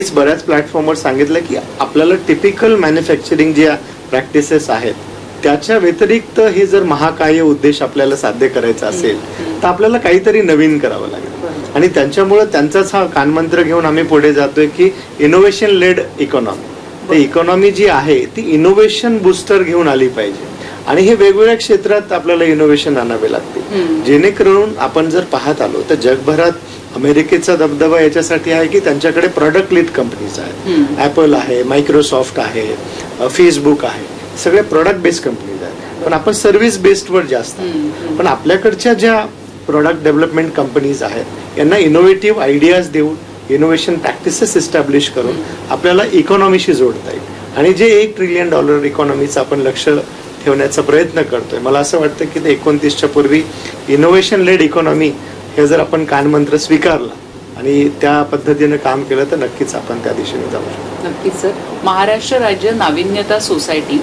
बऱ्याच प्लॅटफॉर्मवर सांगितलं की आपल्याला टिपिकल मॅन्युफॅक्चरिंग ज्या प्रॅक्टिसेस आहेत त्याच्या व्यतिरिक्त हे जर महाकाय उद्देश आपल्याला साध्य करायचा असेल तर आपल्याला काहीतरी नवीन करावं लागेल आणि त्यांच्यामुळे त्यांचाच हा कानमंत्र घेऊन आम्ही पुढे जातोय की इनोव्हेशन लेड इकॉनॉमी. तर इकॉनॉमी जी आहे ती इनोव्हेशन बुस्टर घेऊन आली पाहिजे आणि हे वेगवेगळ्या क्षेत्रात आपल्याला इनोव्हेशन आणावे लागते जेणेकरून आपण जर पाहत आलो तर जगभरात अमेरिकेचा दबदबा याच्यासाठी आहे की त्यांच्याकडे प्रॉडक्ट लीड कंपनीज आहेत. ऍपल आहे, मायक्रोसॉफ्ट आहे, फेसबुक आहे, सगळे प्रॉडक्ट बेस्ड कंपनीज आहेत. पण आपण सर्व्हिस बेस्ड वर जास्त पण आपल्याकडच्या ज्या प्रॉडक्ट डेव्हलपमेंट कंपनीज आहेत यांना इनोव्हेटिव्ह आयडियाज देऊन इनोव्हेशन प्रॅक्टिसेस इस्टॅब्लिश करून आपल्याला इकॉनॉमीशी जोडता येईल आणि जे $1 ट्रिलियन इकॉनॉमीचं आपण लक्ष ठेवण्याचा प्रयत्न करतोय. मला असं वाटतं की ते 29च्या पूर्वी इनोव्हेशन लेड इकॉनॉमी हे जर आपण कानमंत्र स्वीकारला आणि त्या पद्धतीने काम केलं तर नक्कीच आपण त्या दिशेने जाऊ शकतो. नक्कीच सर. महाराष्ट्र राज्य नाविन्यता सोसायटी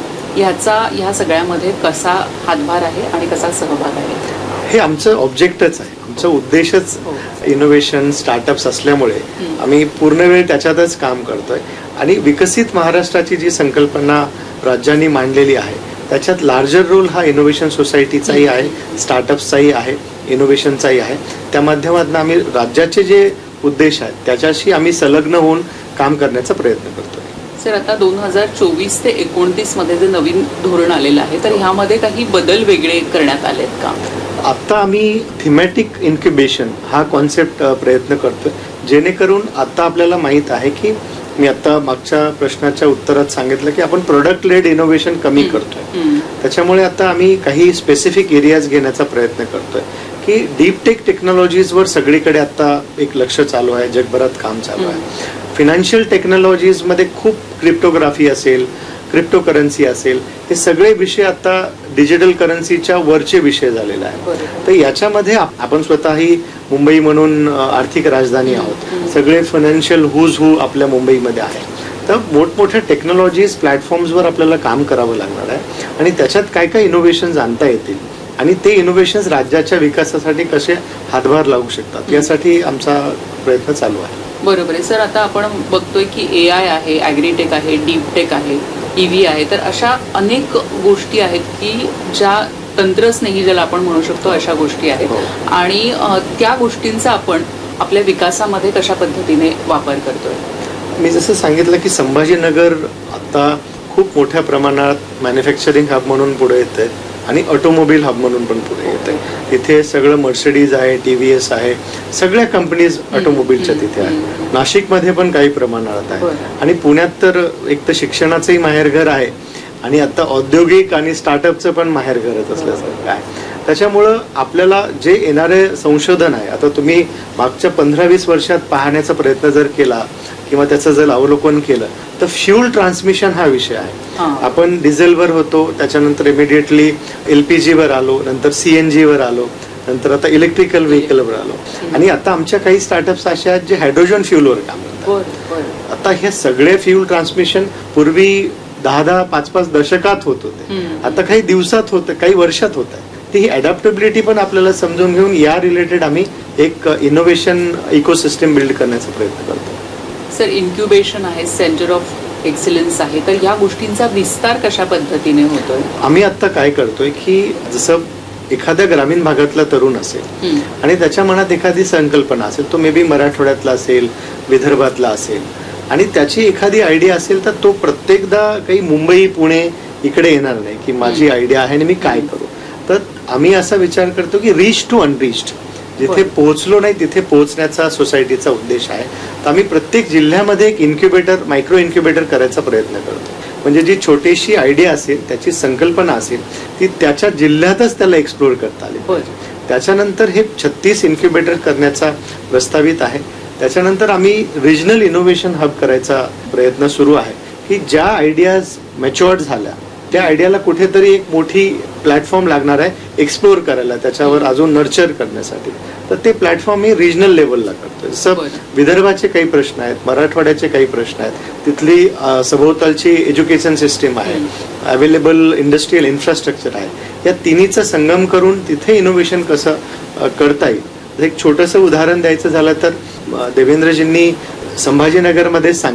ह्या सगळ्यामध्ये कसा हातभार आहे आणि कसा सहभाग आहे? हे आमचं ऑब्जेक्टच आहे, आमचं उद्देशच इनोव्हेशन स्टार्टअप्स असल्यामुळे आम्ही पूर्ण वेळ त्याच्यातच काम करतोय आणि विकसित महाराष्ट्राची जी संकल्पना राज्यांनी मांडलेली आहे त्याच्यात लार्जर रोल हा इनोव्हेशन सोसायटीचाही आहे, स्टार्टअप्सचाही आहे, इनोव्हेशनचाही आहे. त्या माध्यमातून आम्ही राज्याचे जे उद्देश आहेत त्याच्याशी आम्ही संलग्न होऊन काम करण्याचा प्रयत्न करतोय. सर, आता 2024 ते 29 मध्ये जे नवीन धोरण आलेलं आहे तर ह्यामध्ये काही बदल वेगळे करण्यात आलेत का? आता आम्ही थीमॅटिक इन्क्युबेशन हा कॉन्सेप्ट प्रयत्न करतोय जेणेकरून आता आपल्याला माहित आहे की मी आता मागच्या प्रश्नाच्या उत्तरात सांगितलं की आपण प्रोडक्ट लेड इनोव्हेशन कमी करतोय. त्याच्यामुळे आता आम्ही काही स्पेसिफिक एरियाज घेण्याचा प्रयत्न करतोय की डीप टेक टेक्नॉलॉजीजवर सगळीकडे आता एक लक्ष चालू आहे, जगभरात काम चालू आहे. फिनान्शियल टेक्नॉलॉजीज मध्ये खूप क्रिप्टोग्राफी असेल, क्रिप्टो करन्सी असेल, हे सगळे विषय आता डिजिटल करन्सीच्या वरचे विषय झालेले आहेत. तर याच्यामध्ये आपण स्वतःही मुंबई म्हणून आर्थिक राजधानी आहोत, सगळे फायनान्शियल हू आपल्या मुंबईमध्ये आहे. तर मोठमोठ्या टेक्नॉलॉजीज प्लॅटफॉर्म्सवर आपल्याला काम करावं लागणार आहे आणि त्याच्यात काय काय इनोव्हेशन्स आणता येतील आणि ते इनोव्हेशन्स राज्याच्या विकासासाठी कसे हातभार लागू शकतात यासाठी आमचा प्रयत्न चालू आहे. बरोबर आहे सर. आता आपण बघतोय की AI आहे, ॲग्रीटेक आहे, डीप टेक आहे, EV आहे, तर अशा अनेक गोष्टी आहेत की ज्या तंत्रस्नेही ज्याला आपण म्हणू शकतो अशा गोष्टी आहेत आणि त्या गोष्टींचा आपण आपल्या विकासामध्ये कशा पद्धतीने वापर करतोय? मी जसं सांगितलं की संभाजीनगर आता खूप मोठ्या प्रमाणात मॅन्युफॅक्चरिंग हब म्हणून पुढे येत आहे आणि ऑटोमोबाईल हब म्हणून पण पुढे येत आहे. तिथे सगळं मर्सिडीज आहे, TVS आहे, सगळ्या कंपनीज ऑटोमोबाईलच्या तिथे आहे. नाशिकमध्ये पण काही प्रमाणात आहे आणि पुण्यात तर एक तर शिक्षणाचंही माहेरघर आहे आणि आता औद्योगिक आणि स्टार्टअपचं पण माहेरघरच असल्यासारखं आहे. त्याच्यामुळं आपल्याला जे येणारे संशोधन आहे, आता तुम्ही मागच्या 15-20 वर्षात पाहण्याचा प्रयत्न जर केला किंवा त्याचं जर अवलोकन केलं तर फ्यूल ट्रान्समिशन हा विषय आहे. आपण डिझेलवर होतो, त्याच्यानंतर इमिडिएटली LPG वर आलो, नंतर CNG वर आलो, नंतर आता इलेक्ट्रिकल व्हेकलवर आलो आणि आता आमच्या काही स्टार्टअप्स अशा आहेत जे हायड्रोजन फ्यूलवर काम करतात. आता हे सगळे फ्यूल ट्रान्समिशन पूर्वी 10-10, 5-5 दशकात होत होते, आता काही दिवसात होतं, काही वर्षात होत आहे. ती ही अडॅप्टेबिलिटी पण आपल्याला समजून घेऊन या रिलेटेड आम्ही एक इनोव्हेशन इकोसिस्टम बिल्ड करण्याचा प्रयत्न करतो. सर, इन्क्युबेशन आहे, सेंटर ऑफ एक्सलन्स आहे, तर या गोष्टींचा विस्तार कशा पद्धतीने होतोय? आम्ही आता काय करतोय की जसं एखाद्या ग्रामीण भागातला तरुण असेल आणि त्याच्या मनात एखादी संकल्पना असेल, तो मे बी मराठवाड्यातला असेल, विदर्भातला असेल आणि त्याची एखादी आयडिया असेल तर तो प्रत्येकदा काही मुंबई पुणे इकडे येणार नाही की माझी आयडिया आहे आणि मी काय करू. तर आम्ही असा विचार करतो की रीच टू अनरीच्ड, जिथे पोहोचलो नाही तिथे पोहोचण्याचा सोसायटीचा उद्देश आहे. तर आम्ही प्रत्येक जिल्ह्यामध्ये एक इन्क्युबेटर, मायक्रो इन्क्युबेटर करायचा प्रयत्न करतो. म्हणजे जी छोटीशी आयडिया असेल, त्याची संकल्पना असेल, ती त्याच्या जिल्ह्यातच त्याला एक्सप्लोर करता आली पाहिजे. त्याच्यानंतर हे 36 इन्क्युबेटर करण्याचा प्रस्तावित आहे. त्याच्यानंतर आम्ही रिजनल इनोव्हेशन हब करायचा प्रयत्न सुरू आहे की ज्या आयडियाज मॅच्युअर्ड झाल्या त्या आयडियाला कुठेतरी एक मोठी प्लॅटफॉर्म लागणार आहे एक्सप्लोर करायला, त्याच्यावर अजून नर्चर करण्यासाठी. तर ते प्लॅटफॉर्म मी रिजनल लेवलला करतोय. जसं विदर्भाचे काही प्रश्न आहेत, मराठवाड्याचे काही प्रश्न आहेत, तिथली सभोवतालची एज्युकेशन सिस्टीम आहे, अवेलेबल इंडस्ट्रियल इन्फ्रास्ट्रक्चर आहे, या तिन्हीचा संगम करून तिथे इनोव्हेशन कसं करता येईल. एक छोटंसं उदाहरण द्यायचं झालं तर देवेंद्रजींनी संभाजीनगरमध्ये